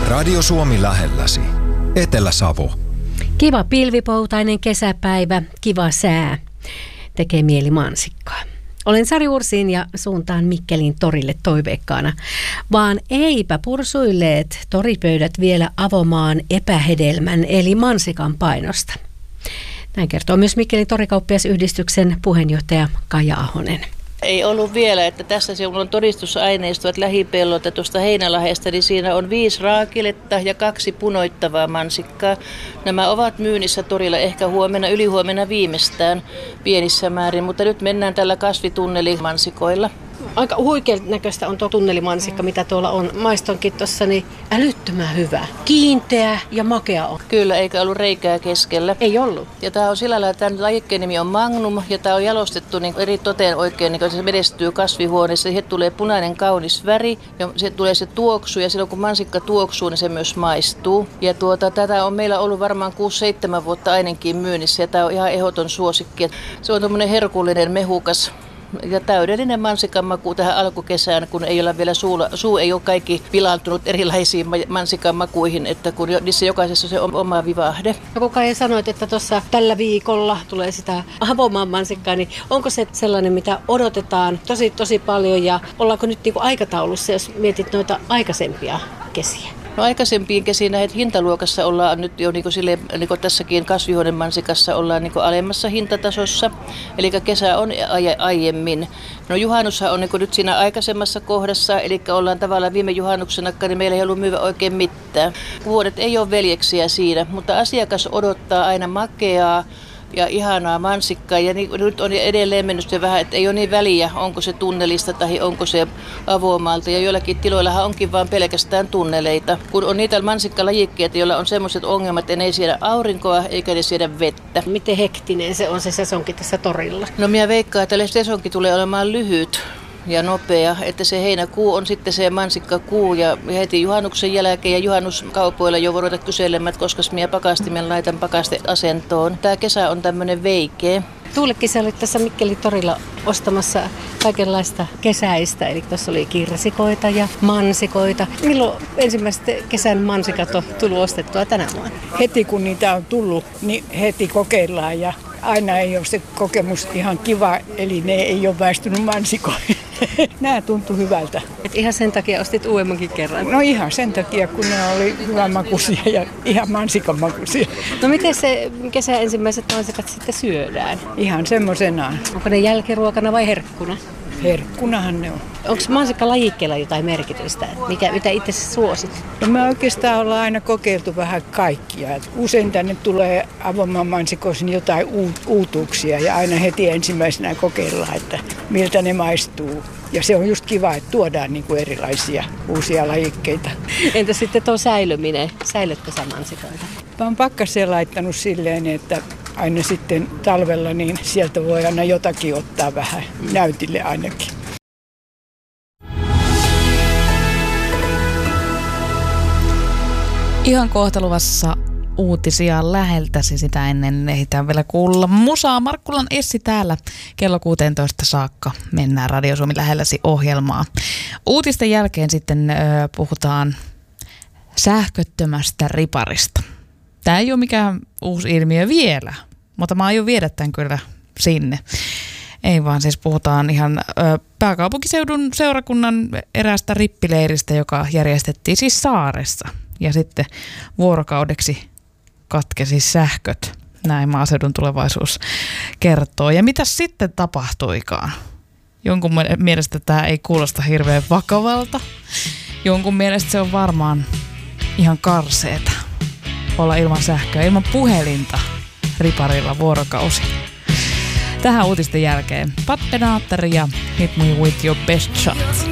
Radio Suomi lähelläsi. Etelä-Savo. Kiva pilvipoutainen kesäpäivä, kiva sää. Tekee mieli mansikkaa. Olen Sari Ursin ja suuntaan Mikkelin torille toiveikkaana. Vaan eipä pursuilleet toripöydät vielä avomaan epähedelmän eli mansikan painosta. Näin kertoo myös Mikkelin torikauppiasyhdistyksen puheenjohtaja Kaija Ahonen. Ei ollut vielä, että tässä on todistusaineistoa, että lähipellolta tuosta Heinälahdesta, niin siinä on 5 raakiletta ja 2 punoittavaa mansikkaa. Nämä ovat myynnissä torilla ehkä huomenna, ylihuomenna viimeistään pienissä määrin, mutta nyt mennään tällä kasvitunnelimansikoilla. Aika huikean näköistä on tuo tunnelimansikka, mitä tuolla on. Maistonkin tuossa, niin älyttömän hyvä. Kiinteä ja makea on. Kyllä, eikä ollut reikää keskellä. Ei ollut. Ja tämä on sillä lailla, että tämän lajikkeen nimi on Magnum, ja tämä on jalostettu niin eri toteen oikein, niin se menestyy kasvihuoneessa. Siihen tulee punainen kaunis väri, ja se tulee se tuoksu, ja silloin kun mansikka tuoksuu, niin se myös maistuu. Ja tätä on meillä ollut varmaan 6-7 vuotta ainakin myynnissä, ja tämä on ihan ehdoton suosikki. Se on tuommoinen herkullinen, mehukas ja täydellinen mansikan maku tähän alkukesään, kun ei ole vielä suu ei ole kaikki pilaantunut erilaisiin mansikan makuihin, että kun niissä jokaisessa on se oma vivahde. Ja kun Kaija sanoit, että tuossa tällä viikolla tulee sitä avomaan mansikkaa, niin onko se sellainen, mitä odotetaan tosi paljon ja ollaanko nyt niin kuin aikataulussa, jos mietit noita aikaisempia kesiä? No aikaisempiin kesiin näet hintaluokassa ollaan nyt jo niin kuin tässäkin kasvihuonemansikassa ollaan niin kuin alemmassa hintatasossa. Eli kesä on aiemmin. No juhannushan on niin kuin nyt siinä aikaisemmassa kohdassa, eli ollaan tavallaan viime juhannuksena, niin meillä ei ollut myyvä oikein mitään. Vuodet ei ole veljeksiä siinä, mutta asiakas odottaa aina makeaa ja ihanaa mansikkaa. Ja nyt on edelleen mennyt se vähän, että ei ole niin väliä, onko se tunnelista tai onko se avomaalta. Ja joillakin tiloillahan onkin vaan pelkästään tunneleita. Kun on niitä mansikkalajikkeita, joilla on sellaiset ongelmat, että ne ei siedä aurinkoa eikä ne siedä vettä. Miten hektinen se on se sesonki tässä torilla? No minä veikkaan, että sesonki tulee olemaan lyhyt ja nopea, että se heinäkuu on sitten se mansikkakuu ja heti juhannuksen jälkeen ja juhannuskaupoilla jo voi ruveta kyselemään, että koska minä pakastimen laitan pakasteasentoon. Tämä kesä on tämmöinen veikeä. Tuullekin sä olit tässä Mikkelin torilla ostamassa kaikenlaista kesäistä, eli tuossa oli kirsikoita ja mansikoita. Milloin ensimmäiset kesän mansikat on tullut ostettua tänä vuonna? Heti kun niitä on tullut, niin heti kokeillaan ja aina ei ole se kokemus ihan kiva, eli ne ei ole väistynyt mansikoihin. Nämä tuntui hyvältä. Et ihan sen takia ostit uudemmankin kerran? No ihan sen takia, kun ne oli hyvän makuisia ja ihan mansikan makuisia. No miten se kesän ensimmäiset mansikat sitten syödään? Ihan semmoisenaan. Onko ne jälkiruokana vai herkkuna? Herkkunahan ne on. Onko mansikkalajikkeella jotain merkitystä? Mitä itse suosit? No me oikeastaan ollaan aina kokeiltu vähän kaikkia. Usein tänne tulee avomaan mansikoisin jotain uutuuksia ja aina heti ensimmäisenä kokeillaan, että miltä ne maistuu. Ja se on just kiva, että tuodaan niin kuin erilaisia uusia lajikkeita. Entä sitten tuo säilyminen? Säilytkö sä mansikoita? Mä oon pakkaseen laittanut silleen, että aina sitten talvella niin sieltä voi aina jotakin ottaa vähän näytille ainakin. Ihan kohta luvassa uutisia läheltäsi, sitä ennen ehditään vielä kuulla musaa. Markkulan Essi täällä kello 16 saakka mennään Radio Suomi lähelläsi -ohjelmaa. Uutisten jälkeen sitten puhutaan sähköttömästä riparista. Tämä ei ole mikään uusi ilmiö vielä, mutta mä aion viedä tämän kyllä sinne. Ei vaan siis puhutaan ihan pääkaupunkiseudun seurakunnan eräästä rippileiristä, joka järjestettiin siis saaressa. Ja sitten vuorokaudeksi katkesi sähköt. Näin Maaseudun Tulevaisuus kertoo. Ja mitä sitten tapahtuikaan? Jonkun mielestä tämä ei kuulosta hirveän vakavalta. Jonkun mielestä se on varmaan ihan karseeta olla ilman sähköä, ilman puhelinta riparilla vuorokausi. Tähän uutisten jälkeen Pat Benatar ja Hit Me With Your Best Shot.